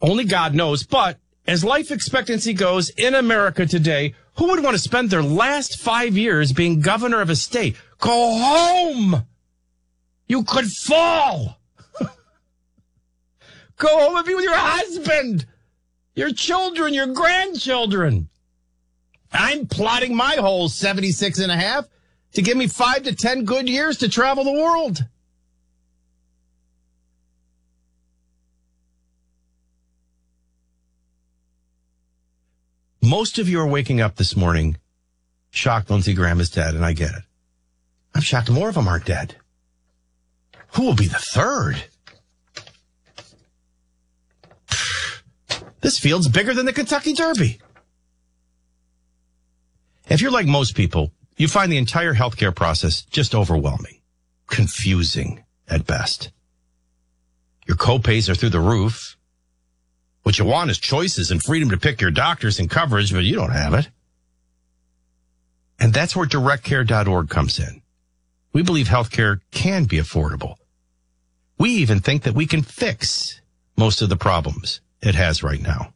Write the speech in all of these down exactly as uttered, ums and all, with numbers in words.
Only God knows. But as life expectancy goes in America today, who would want to spend their last five years being governor of a state? Go home. You could fall. Go home and be with your husband, your children, your grandchildren. I'm plotting my whole seventy-six and a half to give me five to ten good years to travel the world. Most of you are waking up this morning shocked Lindsey Graham is dead, and I get it. I'm shocked more of them aren't dead. Who will be the third? This field's bigger than the Kentucky Derby. If you're like most people, you find the entire healthcare process just overwhelming, confusing at best. Your copays are through the roof. What you want is choices and freedom to pick your doctors and coverage, but you don't have it. And that's where direct care dot org comes in. We believe healthcare can be affordable. We even think that we can fix most of the problems it has right now.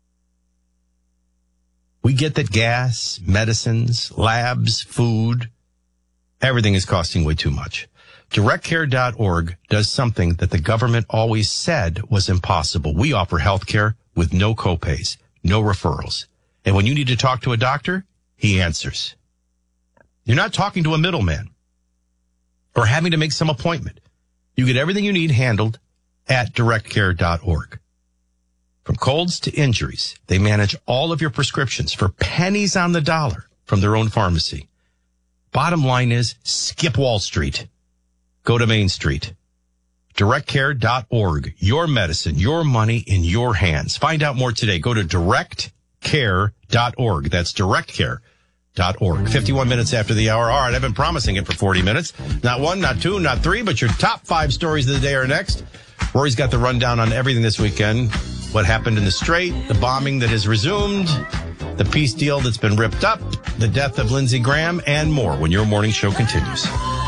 We get that gas, medicines, labs, food, everything is costing way too much. direct care dot org does something that the government always said was impossible. We offer health care with no copays, no referrals. And when you need to talk to a doctor, he answers. You're not talking to a middleman or having to make some appointment. You get everything you need handled at direct care dot org. From colds to injuries, they manage all of your prescriptions for pennies on the dollar from their own pharmacy. Bottom line is, skip Wall Street. Go to Main Street. direct care dot org. Your medicine, your money in your hands. Find out more today. Go to direct care dot org. That's direct care dot org. fifty-one minutes after the hour. All right, I've been promising it for forty minutes. Not one, not two, not three, but your top five stories of the day are next. Rory's got the rundown on everything this weekend. What happened in the Strait, the bombing that has resumed, the peace deal that's been ripped up, the death of Lindsey Graham, and more when your morning show continues.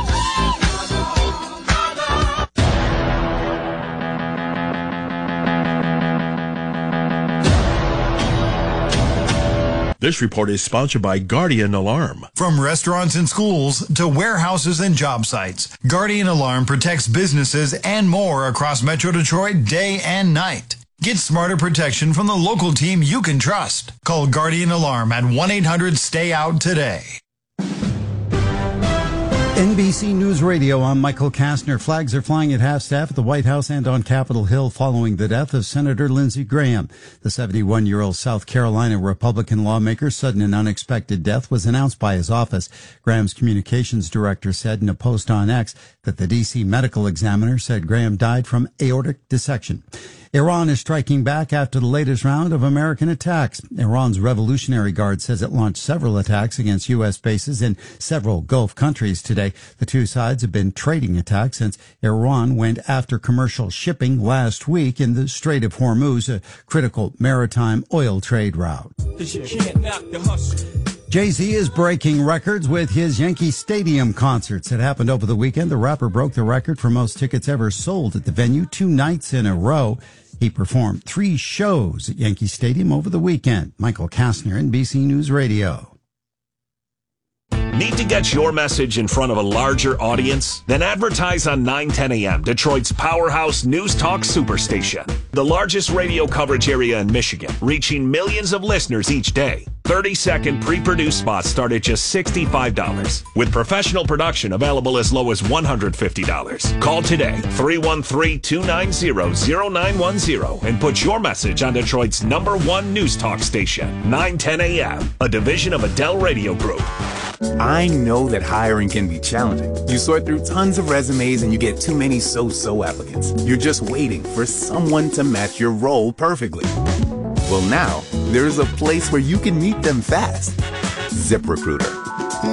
This report is sponsored by Guardian Alarm. From restaurants and schools to warehouses and job sites, Guardian Alarm protects businesses and more across Metro Detroit day and night. Get smarter protection from the local team you can trust. Call Guardian Alarm at one eight hundred stay out today. N B C News Radio, I'm Michael Kastner. Flags are flying at half-staff at the White House and on Capitol Hill following the death of Senator Lindsey Graham. The seventy-one-year-old South Carolina Republican lawmaker's sudden and unexpected death was announced by his office. Graham's communications director said in a post on X that the D C medical examiner said Graham died from aortic dissection. Iran is striking back after the latest round of American attacks. Iran's Revolutionary Guard says it launched several attacks against U S bases in several Gulf countries today. The two sides have been trading attacks since Iran went after commercial shipping last week in the Strait of Hormuz, a critical maritime oil trade route. Jay-Z is breaking records with his Yankee Stadium concerts. It happened over the weekend. The rapper broke the record for most tickets ever sold at the venue two nights in a row. He performed three shows at Yankee Stadium over the weekend. Michael Kastner, N B C News Radio. Need to get your message in front of a larger audience? Then advertise on nine ten A M, Detroit's powerhouse news talk superstation. The largest radio coverage area in Michigan, reaching millions of listeners each day. thirty-second pre-produced spots start at just sixty-five dollars, with professional production available as low as one hundred fifty dollars. Call today, three one three, two nine zero, zero nine one zero, and put your message on Detroit's number one news talk station, nine ten A M, a division of Adele Radio Group. I know that hiring can be challenging. You sort through tons of resumes and you get too many so-so applicants. You're just waiting for someone to match your role perfectly. Well, now, there's a place where you can meet them fast. ZipRecruiter.